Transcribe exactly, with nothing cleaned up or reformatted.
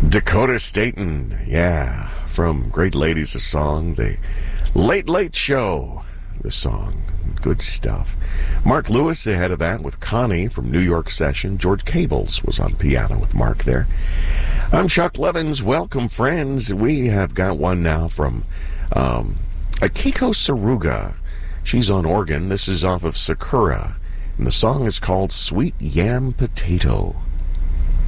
Dakota Staton, yeah, from Great Ladies of Song, the Late Late Show, the song, good stuff. Mark Lewis ahead of that with Connie from New York Session. George Cables was on piano with Mark there. I'm Chuck Levins. Welcome, friends. We have got one now from um, Akiko Saruga. She's on organ. This is off of Sakura, and the song is called Sweet Yam Potato.